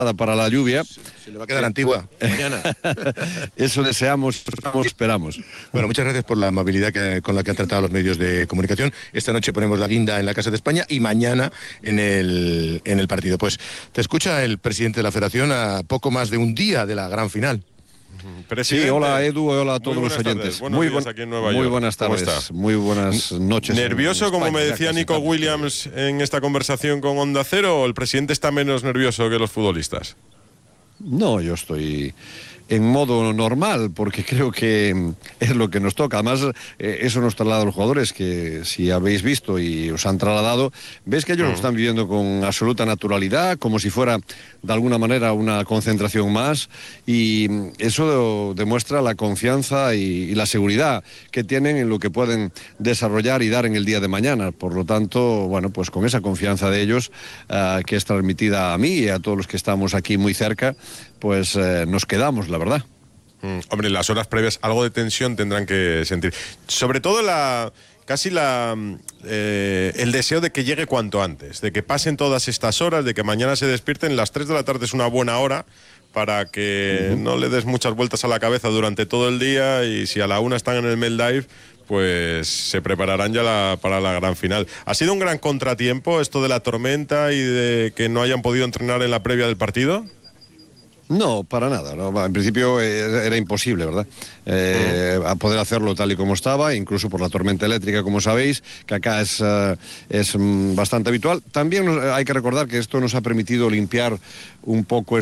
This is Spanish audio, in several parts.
para la lluvia. Se le va a quedar antigua mañana. Eso deseamos, esperamos. Bueno, muchas gracias por la amabilidad con la que han tratado los medios de comunicación. Esta noche ponemos la guinda en la Casa de España y mañana en el partido. Pues te escucha el presidente de la Federación a poco más de un día de la gran final. Sí, hola Edu, hola a todos los oyentes. Muy buenas tardes, muy buenas noches. ¿Nervioso, España, como me decía Nico Williams en esta conversación con Onda Cero, o el presidente está menos nervioso que los futbolistas? No, yo estoy en modo normal, porque creo que es lo que nos toca. Además, eso nos traslada a los jugadores, que si habéis visto y os han trasladado, ves que ellos lo están viviendo con absoluta naturalidad, como si fuera de alguna manera una concentración más, y eso demuestra la confianza y la seguridad que tienen en lo que pueden desarrollar y dar en el día de mañana. Por lo tanto, bueno, pues con esa confianza de ellos, que es transmitida a mí y a todos los que estamos aquí muy cerca, pues nos quedamos, la verdad. Hombre, en las horas previas algo de tensión tendrán que sentir. Sobre todo el deseo de que llegue cuanto antes, de que pasen todas estas horas, de que mañana se despierten. Las 3 de la tarde es una buena hora para que no le des muchas vueltas a la cabeza durante todo el día, y si a la 1 están en el Meldive, pues se prepararán ya para la gran final. ¿Ha sido un gran contratiempo esto de la tormenta y de que no hayan podido entrenar en la previa del partido? No, para nada. ¿No? En principio era imposible, ¿verdad? A poder hacerlo tal y como estaba, incluso por la tormenta eléctrica, como sabéis, que acá es bastante habitual. También hay que recordar que esto nos ha permitido limpiar un poco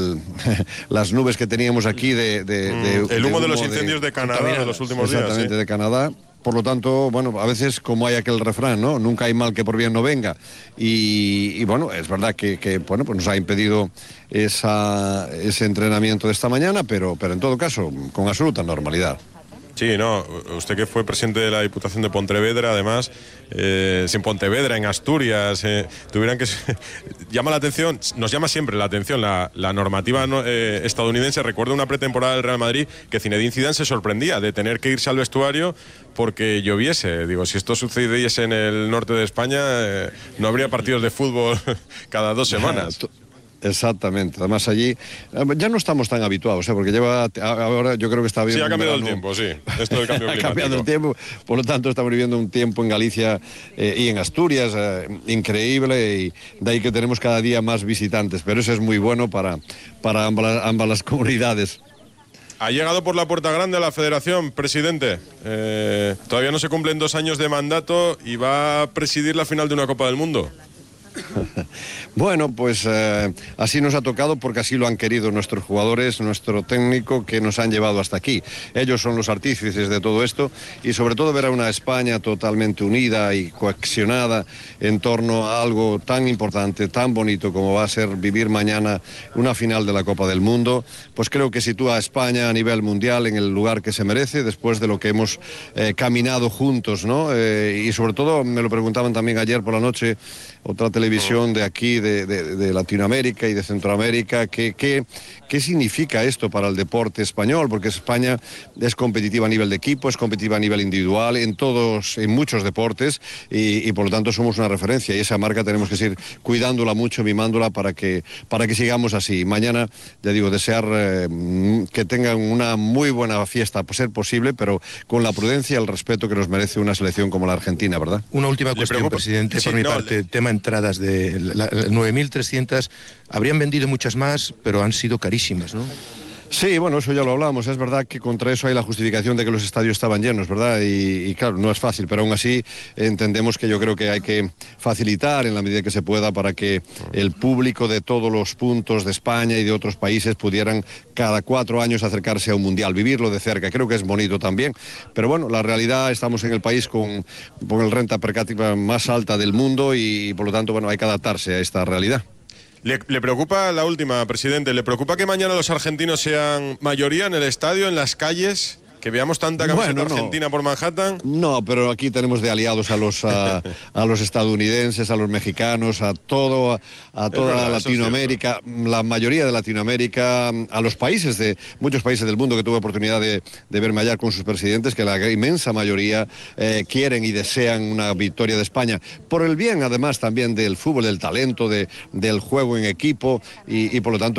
las nubes que teníamos aquí el humo de los incendios de Canadá de los últimos días. Exactamente, de Canadá. Por lo tanto, bueno, a veces, como hay aquel refrán, ¿no? Nunca hay mal que por bien no venga. Y bueno, es verdad que bueno, pues nos ha impedido ese entrenamiento de esta mañana, pero en todo caso, con absoluta normalidad. Sí, no, usted que fue presidente de la Diputación de Pontevedra, además, en Pontevedra, en Asturias, tuvieran que... llama la atención, nos llama siempre la atención la normativa estadounidense. Recuerdo una pretemporada del Real Madrid que Zinedine Zidane se sorprendía de tener que irse al vestuario porque lloviese. Digo, si esto sucediese en el norte de España, no habría partidos de fútbol cada 2 semanas. Exactamente, además allí ya no estamos tan habituados, porque ahora yo creo que está bien. Sí, ha cambiado el tiempo, sí, esto del cambio climático. Ha cambiado el tiempo, por lo tanto estamos viviendo un tiempo en Galicia y en Asturias increíble, y de ahí que tenemos cada día más visitantes, pero eso es muy bueno para ambas las comunidades. Ha llegado por la puerta grande a la Federación, presidente. Todavía no se cumplen 2 años de mandato y va a presidir la final de una Copa del Mundo. Bueno, pues así nos ha tocado, porque así lo han querido nuestros jugadores, nuestro técnico, que nos han llevado hasta aquí. Ellos son los artífices de todo esto, y sobre todo ver a una España totalmente unida y cohesionada en torno a algo tan importante, tan bonito como va a ser vivir mañana una final de la Copa del Mundo, pues creo que sitúa a España a nivel mundial en el lugar que se merece, después de lo que hemos caminado juntos, ¿no? Y sobre todo, me lo preguntaban también ayer por la noche, otra televisión de aquí, de Latinoamérica y de Centroamérica, ¿qué significa esto para el deporte español? Porque España es competitiva a nivel de equipo, es competitiva a nivel individual, en muchos deportes, y por lo tanto somos una referencia, y esa marca tenemos que seguir cuidándola mucho, mimándola, para que sigamos así. Mañana, ya digo, desear que tengan una muy buena fiesta, por ser posible, pero con la prudencia y el respeto que nos merece una selección como la Argentina, ¿verdad? Una última cuestión, presidente, por mi parte, tema entradas de 9.300, habrían vendido muchas más, pero han sido carísimas, ¿no? Sí, bueno, eso ya lo hablamos. Es verdad que contra eso hay la justificación de que los estadios estaban llenos, ¿verdad? Y claro, no es fácil, pero aún así entendemos que yo creo que hay que facilitar en la medida que se pueda para que el público de todos los puntos de España y de otros países pudieran cada 4 años acercarse a un mundial, vivirlo de cerca. Creo que es bonito también. Pero bueno, la realidad, estamos en el país con el renta per cápita más alta del mundo, y por lo tanto, bueno, hay que adaptarse a esta realidad. ¿Le preocupa, la última, presidente, le preocupa que mañana los argentinos sean mayoría en el estadio, en las calles? ¿Que veamos tanta camiseta argentina por Manhattan? No, pero aquí tenemos de aliados a los estadounidenses, a los mexicanos, a toda Latinoamérica, la mayoría de Latinoamérica, a los muchos países del mundo que tuve oportunidad de verme allá con sus presidentes, que la inmensa mayoría quieren y desean una victoria de España, por el bien además también del fútbol, del talento, del juego en equipo, y por lo tanto